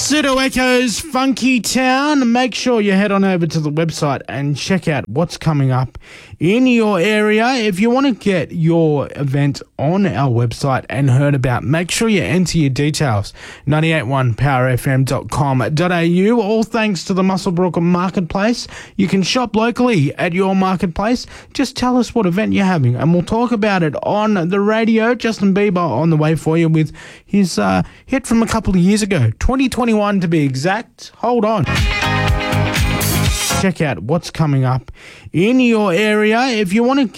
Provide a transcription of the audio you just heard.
Pseudo Echoes, Funky Town. Make sure you head on over to the website and check out what's coming up in your area. If you want to get your event on our website and heard about, make sure you enter your details. 981powerfm.com.au. All thanks to the Muswellbrook Marketplace. You can shop locally at your marketplace. Just tell us what event you're having and we'll talk about it on the radio. Justin Bieber on the way for you with his hit from a couple of years ago, 2021 to be exact. Hold on. Check out what's coming up in your area. If you want to